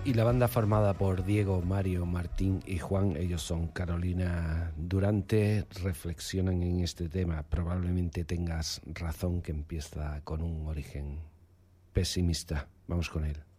Y la banda formada por Diego, Mario, Martín y Juan, ellos son Carolina Durante, reflexionan en este tema. Probablemente tengas razón, que empieza con un origen pesimista. Vamos con él.